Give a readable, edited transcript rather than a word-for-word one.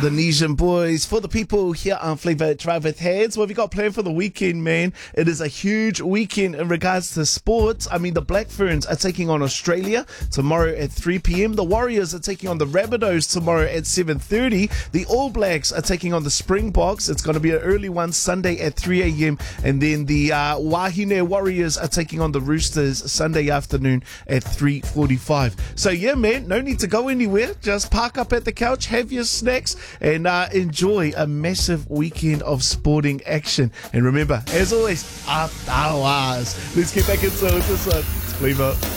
the Nesian boys. For the people here on Flavor Drive with Hands, what have you got planned for the weekend, man? It is a huge weekend in regards to sports. I mean, the Black Ferns are taking on Australia tomorrow at 3 p.m. The Warriors are taking on the Rabbitohs tomorrow at 7:30. The All Blacks are taking on the Springboks. It's going to be an early one, Sunday at 3 a.m. And then the Wahine Warriors are taking on the Roosters Sunday afternoon at 3:45. So yeah, man, no need to go anywhere. Just park up at the couch, have your snacks, and enjoy a massive weekend of sporting action. And remember, as always, up hours. Let's get back into this one. It's Flavor.